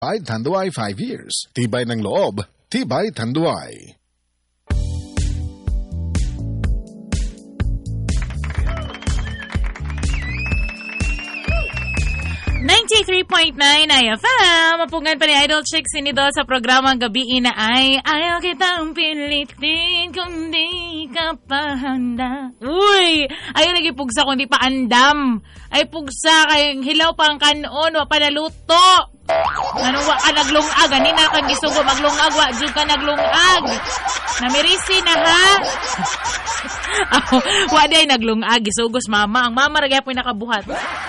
Tibay Tanduay 5 years. Tibay ng loob. Tibay Tanduay. 93.9 IFM. Mapungan pa ni Idol Chick Sinido sa programang gabi na ay ayaw kitang pilitin kung di ka pa handa. Uy! Ayaw naging pugsa kung di pa andam. Ay pugsa kayong hilaw pang kanon wa pa naluto. Ano wa ka naglungag? Ani na kang gisugo maglungag wa jud ka naglungag. Namirisi na ha. Wa day naglungag gisugos mama. Ang mama ra gyapon nakabuhat.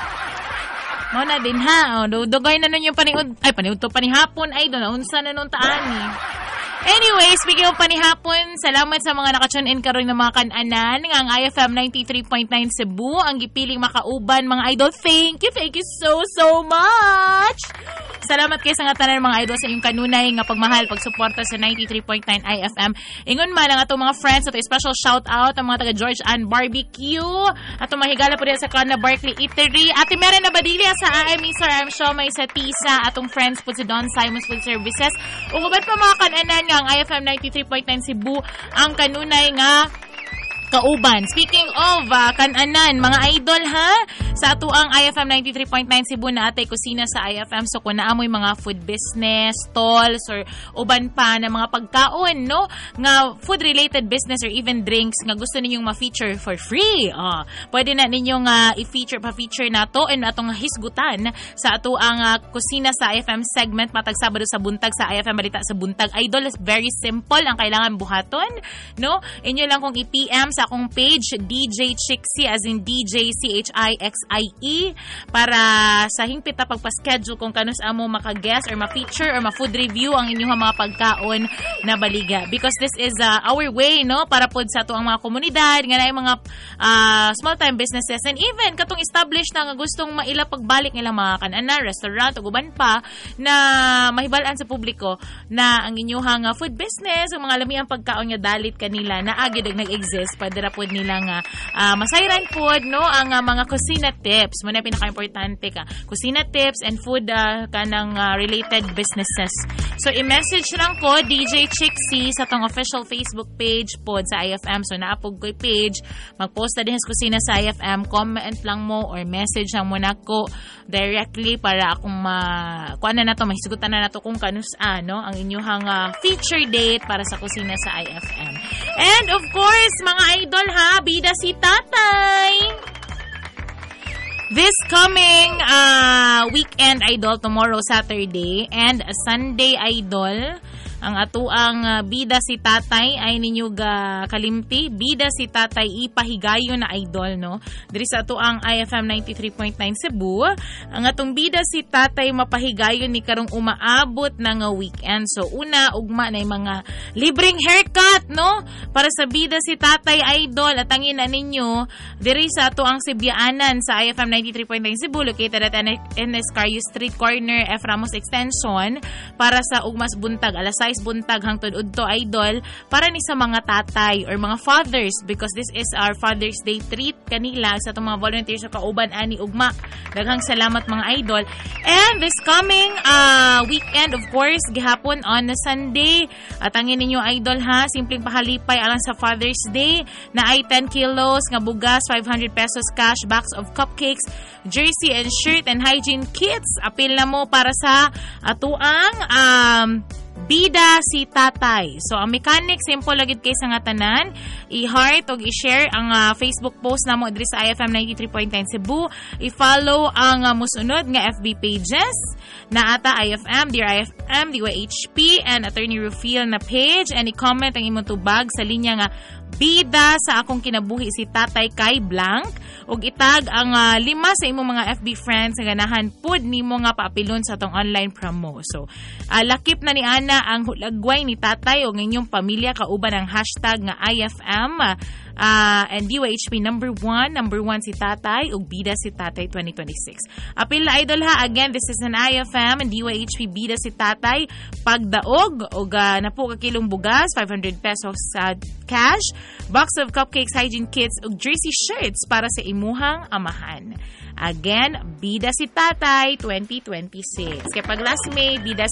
Mo na din ha. Dugay na nun yung paniud. Ay, paniud to panihapon. Ay, doon. Unsa na nun taani. Anyway, speaking of panihapon, salamat sa mga nakatune in karon ng mga kananan ng IFM 93.9 Cebu. Ang gipiling makauban, mga idol. Thank you so much. Salamat kayo sa nga tanan mga idol sa inyong kanunay nga pagmahal, pagsuporta sa 93.9 IFM. Ingon man ang atong mga friends, ato special shout out ang mga taga George Ann Barbecue, atong mahigala po din sa Kana Barkley Eatery, Ate Mary Nabadilla sa AME Sir Arm Shomay sa Tisa, atong friends po si Don Simon's Food Services. Ug uban pa mga kananan nga ang IFM 93.9 Cebu ang kanunay nga kauban. Speaking of kananan, mga idol ha, sa ato ang IFM 93.9 Cebu na atay kusina sa IFM. So kung naamoy mga food business, stalls, or uban pa na mga pagkaon, no? Nga food-related business or even drinks nga gusto ninyong ma-feature for free. Pwede na ninyong pa-feature na to and atong hisgutan sa ato ang kusina sa IFM segment matag Sabado sa buntag sa IFM Balita sa buntag. Idol, is very simple ang kailangan buhaton, no? Inyo lang kung i-PM sa akong page, DJ Chixie, as in DJ CHIXIE, para sa hingpit na pagpa-schedule kung kanus amo maka-guest or ma-feature or ma-food review ang inyong mga pagkaon na baliga. Because this is our way, no? Para pod sa ato ang mga komunidad, nga na yung mga small-time businesses and even katong established na nga gustong maila pagbalik nilang mga kanana, restaurant, o guban pa, na mahibalaan sa publiko na ang inyong food business, o mga lamiang pagkaon nga dalit kanila na agad nag-exist dira pod nila nga masayran pod, no, ang mga kusina tips mo na pinaka-importante ka kusina tips and food kanang related businesses. So i-message lang ko DJ Chixie sa tong official Facebook page pod sa IFM. So naapog ko page, mag-post na din sa kusina sa IFM, comment lang mo or message lang mo nako directly para akong kuan na to mahisgutan na nato kung kanus no ang inyong feature date para sa kusina sa IFM. And of course mga idol ha, bida si Tatay. This coming weekend, idol, tomorrow Saturday and Sunday, idol, ang atuang bida si Tatay ay ninyo kalimti. Bida si Tatay ipahigayo na idol, no? Diri sa atuang IFM 93.9 Cebu. Ang atong bida si Tatay mapahigayo ni karong umaabot na nga weekend. So una, ugma na yung mga libreng haircut, no? Para sa bida si Tatay idol. At angin na ninyo diri sa atuang Sibyaanan sa IFM 93.9 Cebu, located at NS Caryo Street Corner, F. Ramos Extension, para sa ugmas buntag alas 6 buntag hangtod udto idol, para ni sa mga tatay or mga fathers, because this is our Father's Day treat kanila sa itong mga volunteers sa kauban ani ugma. Daghang salamat mga idol. And this coming weekend, of course, gihapon on the Sunday, at angin ninyo idol ha, simpleng pahalipay alang sa Father's Day na ay 10 kilos nga bugas, 500 pesos cash, box of cupcakes, jersey and shirt and hygiene kits. Apil na mo para sa atuang bida si Tatay. So ang mechanic, simple lagid kay sa nga tanan, i-heart o i-share ang Facebook post namo diri sa IFM 93.9 Cebu, i-follow ang musunod nga FB pages na ata IFM, Dear IFM, DYHP and Attorney Rufil na page, and i-comment ang imong tubag sa linya nga bida sa akong kinabuhi si Tatay kay blank, ug itag ang 5 sa imong mga FB friends nga ganahan pud nimo nga paapilon sa tong online promo. So lakip na ni ana ang hulagway ni Tatay o inyong pamilya kauban ang hashtag nga IFM and DYHP number 1 si Tatay ug bida si Tatay 2026. Apil na idol ha, again, this is an IFM and DYHP bida si Tatay, pagdaog ug napo ka kilong bugas, 500 pesos cash, box of cupcakes, hygiene kits ug jersey shirts para sa imuhang amahan. Again, Bida si Tatay 2026. Kapag last May, Bida